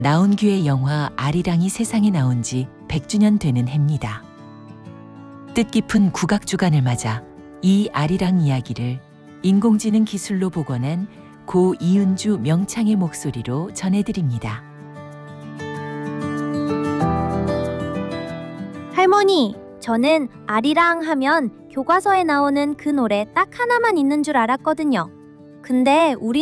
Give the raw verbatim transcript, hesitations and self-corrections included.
나온규의 영화 아리랑이 세상에 나온 지 백 주년 되는 해입니다. 뜻깊은 국악주간을 맞아 이 아리랑 이야기를 인공지능 기술로 복원한 고 이은주 명창의 목소리로 전해드립니다. 할머니, 저는 아리랑 하면 교과서에 나오는 그 노래 딱 하나만 있는 줄 알았거든요. 근데 우리